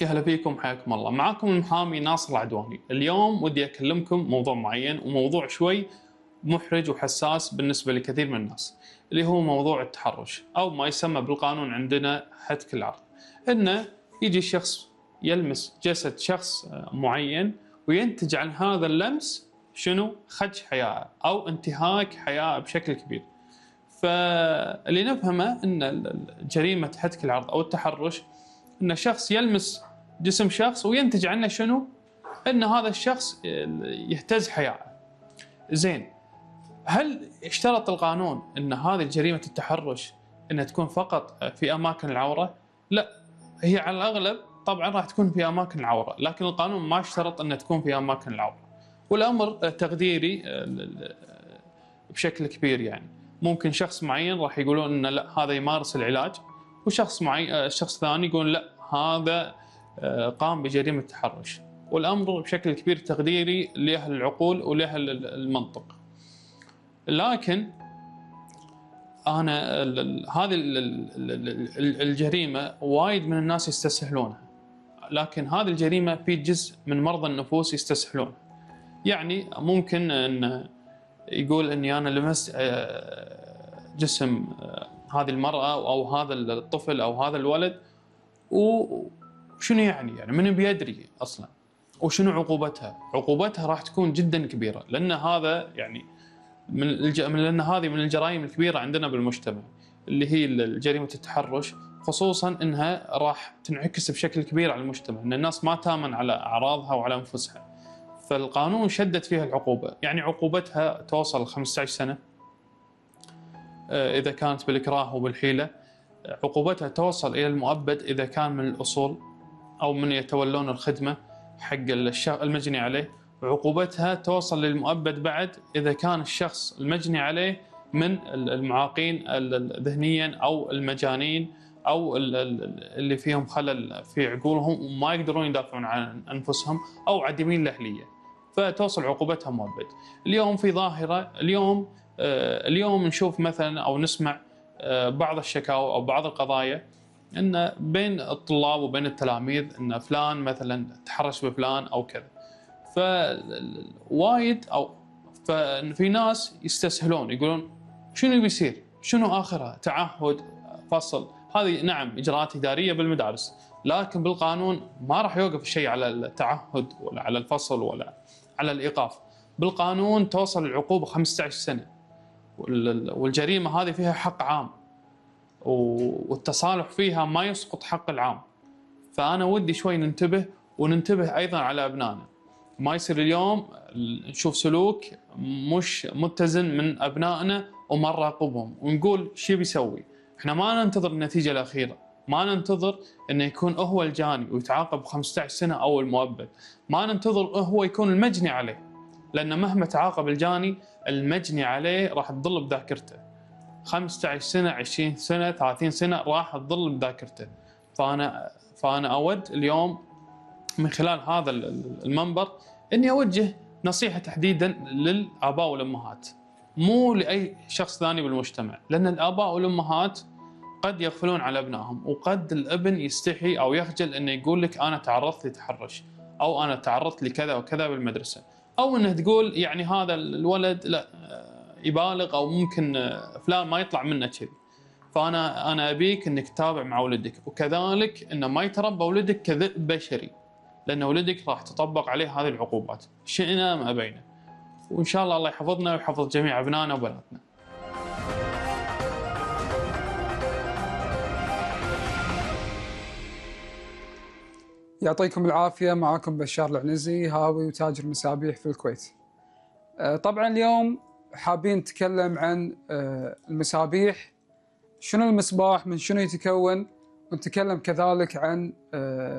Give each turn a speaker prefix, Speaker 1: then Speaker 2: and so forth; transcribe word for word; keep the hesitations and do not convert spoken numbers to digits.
Speaker 1: يا هلا فيكم، حياكم الله. معاكم المحامي ناصر العدواني. اليوم ودي أكلمكم موضوع معين، وموضوع شوي محرج وحساس بالنسبة لكثير من الناس، اللي هو موضوع التحرش أو ما يسمى بالقانون عندنا هتك العرض. إنه يجي شخص يلمس جسد شخص معين وينتج عن هذا اللمس شنو؟ خدش حياء أو انتهاك حياء بشكل كبير. فاللي نفهمه ان جريمه هتك العرض او التحرش ان شخص يلمس جسم شخص وينتج عنه شنو؟ ان هذا الشخص يهتز حياءه. زين، هل اشترط القانون ان هذه جريمه التحرش انها تكون فقط في اماكن العوره؟ لا، هي على الاغلب طبعا راح تكون في اماكن العوره، لكن القانون ما اشترط انها تكون في اماكن العوره. والامر تقديري بشكل كبير. يعني ممكن شخص معين راح يقولون ان لا هذا يمارس العلاج، وشخص معين شخص ثاني يقول لا هذا قام بجريمه تحرش. والامر بشكل كبير تقديري لاهل العقول ولاهل المنطق. لكن انا هذه الجريمه وايد من الناس يستسهلونها، لكن هذه الجريمه في جزء من مرضى النفوس يستسهلونها. يعني ممكن ان يقول اني انا لمست جسم هذه المرأة او هذا الطفل او هذا الولد، وشنو يعني يعني من بيدري اصلا وشنو عقوبتها؟ عقوبتها راح تكون جدا كبيرة، لان هذا يعني من الج... لان هذه من الجرائم الكبيرة عندنا بالمجتمع، اللي هي جريمة التحرش، خصوصا انها راح تنعكس بشكل كبير على المجتمع، ان الناس ما تامن على اعراضها وعلى انفسها. فالقانون شدد فيها العقوبة، يعني عقوبتها توصل خمسة عشر سنة إذا كانت بالإكراه وبالحيلة، عقوبتها توصل إلى المؤبد إذا كان من الأصول أو من يتولون الخدمة حق المجني عليه، وعقوبتها توصل للمؤبد بعد إذا كان الشخص المجني عليه من المعاقين ذهنيا أو المجانين أو اللي فيهم خلل في عقولهم وما يقدرون يدافعون عن أنفسهم أو عديمين الأهلية، فتوصل عقوبتها مؤبد. اليوم في ظاهرة، اليوم اليوم نشوف مثلا أو نسمع بعض الشكاوى أو بعض القضايا أن بين الطلاب وبين التلاميذ أن فلان مثلا تحرش بفلان أو كذا. فوايد أو ففي ناس يستسهلون يقولون شنو بيصير؟ شنو آخرها؟ تعهد، فصل. هذه نعم إجراءات إدارية بالمدارس، لكن بالقانون ما راح يوقف الشيء على التعهد ولا على الفصل ولا على الإيقاف. بالقانون توصل العقوبة خمسة عشر سنة، والجريمة هذه فيها حق عام، والتصالح فيها ما يسقط حق العام. فأنا ودي شوي ننتبه، وننتبه أيضا على أبنائنا. ما يصير اليوم نشوف سلوك مش متزن من أبنائنا وما نراقبهم ونقول شو بيسوي. احنا ما ننتظر النتيجة الأخيرة، ما ننتظر انه يكون هو الجاني ويتعاقب خمسة عشر سنة او المؤبد، ما ننتظر هو يكون المجني عليه، لان مهما تعاقب الجاني المجني عليه راح تظل بذاكرته خمسة عشر سنة، عشرين سنة، ثلاثين سنة راح تظل بذاكرته. فانا فانا اود اليوم من خلال هذا المنبر اني اوجه نصيحة تحديدا للآباء والأمهات، مو لأي شخص ثاني بالمجتمع، لأن الآباء والأمهات قد يغفلون على أبنائهم، وقد الابن يستحي أو يخجل أنه يقول لك أنا تعرضت لتحرش أو أنا تعرضت لكذا وكذا بالمدرسة، أو أنه تقول يعني هذا الولد لا يبالغ أو ممكن فلان ما يطلع منه كذي. فأنا أنا أبيك أنك تتابع مع ولدك، وكذلك أنه ما يتربى ولدك كذئب بشري، لأن ولدك راح تطبق عليه هذه العقوبات شئنا ما أبينا. وإن شاء الله الله يحفظنا ويحفظ جميع أبنائنا وبناتنا.
Speaker 2: يعطيكم العافية. معكم بشار العنزي، هاوي وتاجر مسابيح في الكويت. طبعا اليوم حابين نتكلم عن المسابيح، شنو المصباح، من شنو يتكون، ونتكلم كذلك عن